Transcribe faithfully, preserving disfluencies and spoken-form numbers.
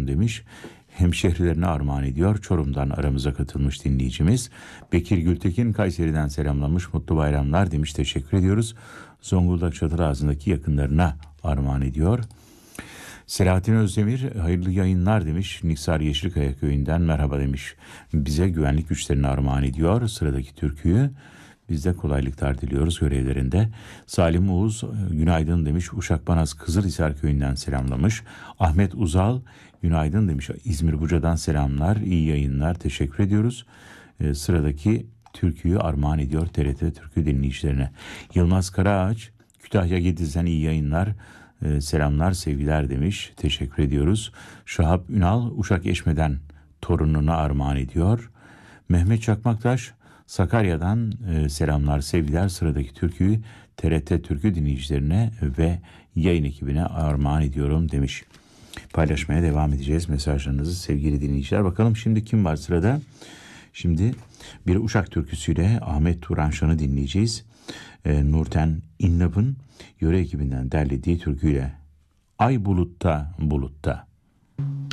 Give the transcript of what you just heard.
ediyorum demiş. Hemşehrilerine armağan ediyor. Çorum'dan aramıza katılmış dinleyicimiz. Bekir Gültekin Kayseri'den selamlamış. Mutlu bayramlar demiş. Teşekkür ediyoruz. Zonguldak Çatalazı'ndaki yakınlarına armağan ediyor. Selahattin Özdemir hayırlı yayınlar demiş. Niksar Yeşilkaya köyünden merhaba demiş. Bize güvenlik güçlerini armağan ediyor. Sıradaki türküyü biz de kolaylıklar diliyoruz görevlerinde. Salim Uğuz günaydın demiş. Uşakbanaz Kızılhisar köyünden selamlamış. Ahmet Uzal günaydın demiş. İzmir Buca'dan selamlar. İyi yayınlar. Teşekkür ediyoruz. Ee, sıradaki türküyü armağan ediyor T R T Türkü dinleyicilerine. Yılmaz Karaağaç Kütahya Gediz'den iyi yayınlar. Ee, selamlar sevgiler demiş. Teşekkür ediyoruz. Şahap Ünal Uşak Eşme'den torununa armağan ediyor. Mehmet Çakmaktaş Sakarya'dan e, selamlar sevgiler. Sıradaki türküyü T R T Türkü dinleyicilerine ve yayın ekibine armağan ediyorum demiş. Paylaşmaya devam edeceğiz mesajlarınızı sevgili dinleyiciler. Bakalım şimdi kim var sırada? Şimdi bir Uşak türküsüyle Ahmet Turanşan'ı dinleyeceğiz. E, Nurten İnnab'ın yöre ekibinden derlediği türküyle Ay bulutta bulutta.